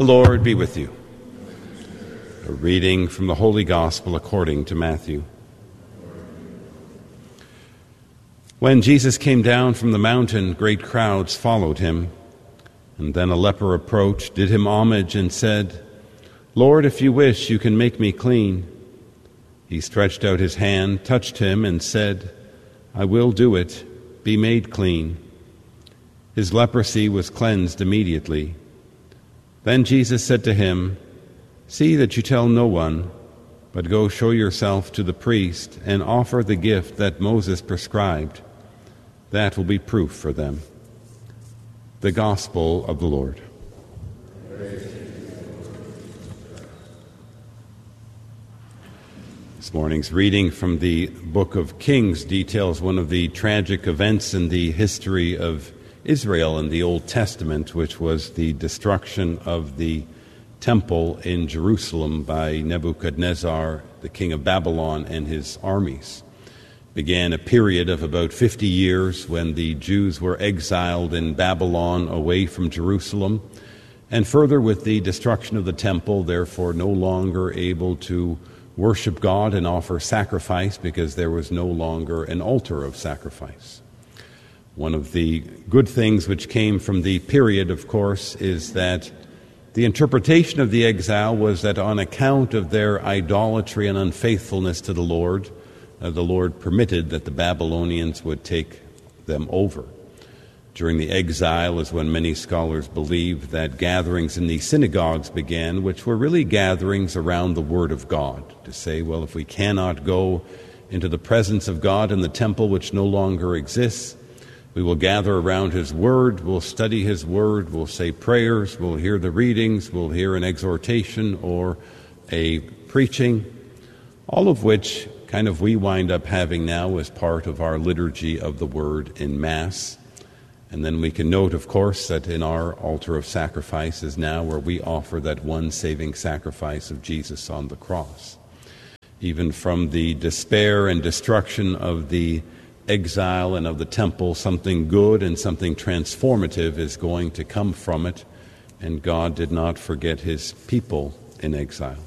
The Lord be with you. A reading from the Holy Gospel according to Matthew. When Jesus came down from the mountain, great crowds followed him. And then a leper approached, did him homage, and said, "Lord, if you wish, you can make me clean." He stretched out his hand, touched him, and said, "I will do it. Be made clean." His leprosy was cleansed immediately. Then Jesus said to him, "See that you tell no one, but go show yourself to the priest and offer the gift that Moses prescribed. That will be proof for them." The Gospel of the Lord. This morning's reading from the book of Kings details one of the tragic events in the history of Israel in the Old Testament, which was the destruction of the temple in Jerusalem by Nebuchadnezzar, the king of Babylon, and his armies. It began a period of about 50 years when the Jews were exiled in Babylon away from Jerusalem, and further with the destruction of the temple, therefore no longer able to worship God and offer sacrifice because there was no longer an altar of sacrifice. One of the good things which came from the period, of course, is that the interpretation of the exile was that on account of their idolatry and unfaithfulness to the Lord permitted that the Babylonians would take them over. During the exile is when many scholars believe that gatherings in the synagogues began, which were really gatherings around the Word of God, to say, well, if we cannot go into the presence of God in the temple which no longer exists, we will gather around His Word, we'll study His Word, we'll say prayers, we'll hear the readings, we'll hear an exhortation or a preaching, all of which kind of we wind up having now as part of our liturgy of the Word in Mass. And then we can note, of course, that in our altar of sacrifice is now where we offer that one saving sacrifice of Jesus on the cross. Even from the despair and destruction of the exile and of the temple, something good and something transformative is going to come from it, and God did not forget His people in exile.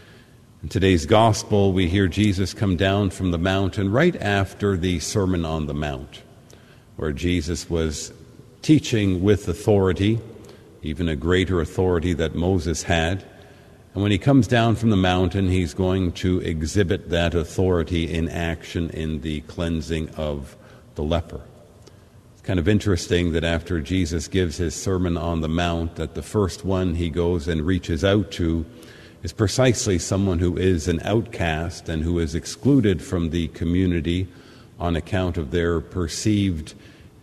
In today's Gospel, we hear Jesus come down from the mountain right after the Sermon on the Mount, where Jesus was teaching with authority, even a greater authority that Moses had. And when he comes down from the mountain, he's going to exhibit that authority in action in the cleansing of the leper. It's kind of interesting that after Jesus gives his Sermon on the Mount, that the first one he goes and reaches out to is precisely someone who is an outcast and who is excluded from the community on account of their perceived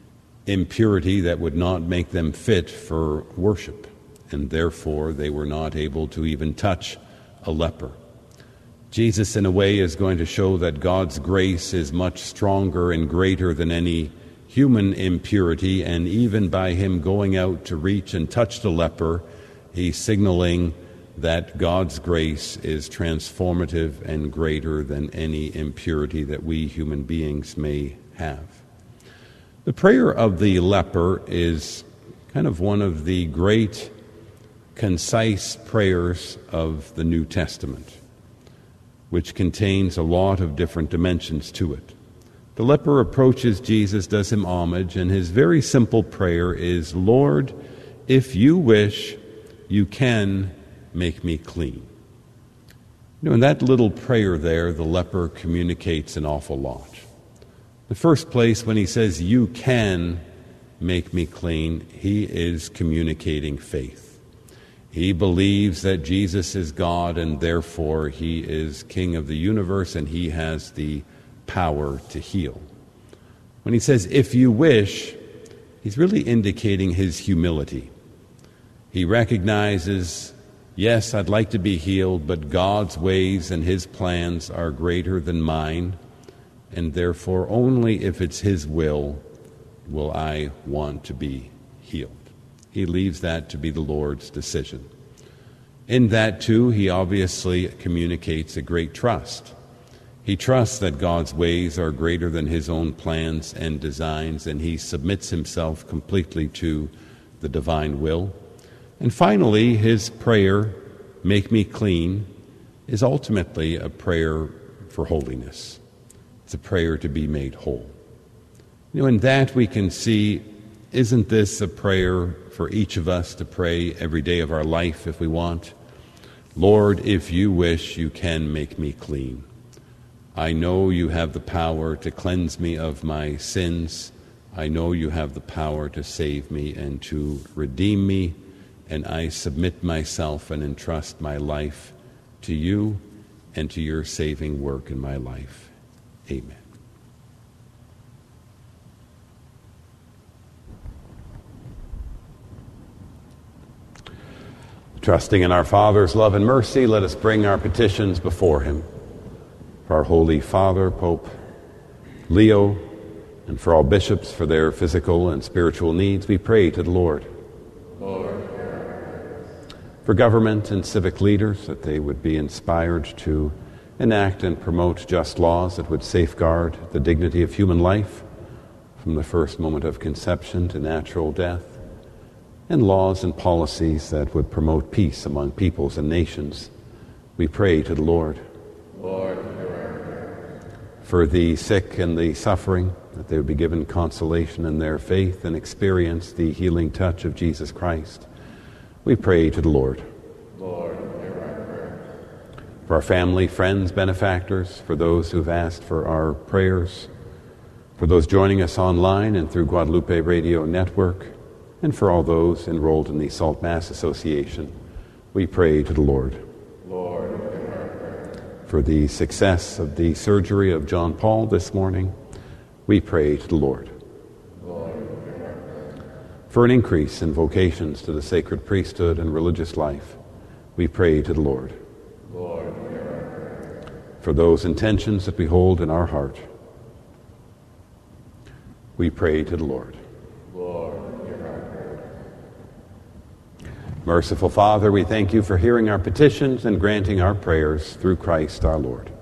impurity that would not make them fit for worship, and therefore they were not able to even touch a leper. Jesus, in a way, is going to show that God's grace is much stronger and greater than any human impurity, and even by him going out to reach and touch the leper, he's signaling that God's grace is transformative and greater than any impurity that we human beings may have. The prayer of the leper is kind of one of the great concise prayers of the New Testament, which contains a lot of different dimensions to it. The leper approaches Jesus, does him homage, and his very simple prayer is, "Lord, if you wish, you can make me clean." In that little prayer there, the leper communicates an awful lot. The first place, when he says, "You can make me clean," he is communicating faith. He believes that Jesus is God and therefore he is King of the universe and he has the power to heal. When he says, "If you wish," he's really indicating his humility. He recognizes, yes, I'd like to be healed, but God's ways and his plans are greater than mine, and therefore only if it's his will I want to be healed. He leaves that to be the Lord's decision. In that, too, he obviously communicates a great trust. He trusts that God's ways are greater than his own plans and designs, and he submits himself completely to the divine will. And finally, his prayer, "Make me clean," is ultimately a prayer for holiness. It's a prayer to be made whole. In that we can see, isn't this a prayer for each of us to pray every day of our life if we want? Lord, if you wish, you can make me clean. I know you have the power to cleanse me of my sins. I know you have the power to save me and to redeem me, and I submit myself and entrust my life to you and to your saving work in my life. Amen. Trusting in our Father's love and mercy, let us bring our petitions before him. For our Holy Father, Pope Leo, and for all bishops for their physical and spiritual needs, we pray to the Lord. Lord. For government and civic leaders, that they would be inspired to enact and promote just laws that would safeguard the dignity of human life from the first moment of conception to natural death, and laws and policies that would promote peace among peoples and nations. We pray to the Lord. Lord. For the sick and the suffering, that they would be given consolation in their faith and experience the healing touch of Jesus Christ. We pray to the Lord. Lord, hear our prayer. For our family, friends, benefactors, for those who've asked for our prayers, for those joining us online and through Guadalupe Radio Network, and for all those enrolled in the Salt Mass Association, we pray to the Lord. Lord, hear our prayer. For the success of the surgery of John Paul this morning, we pray to the Lord. Lord, hear our prayer. For an increase in vocations to the sacred priesthood and religious life, we pray to the Lord. Lord, hear our prayer. For those intentions that we hold in our heart, we pray to the Lord. Lord, hear our prayer. Merciful Father, we thank you for hearing our petitions and granting our prayers through Christ our Lord.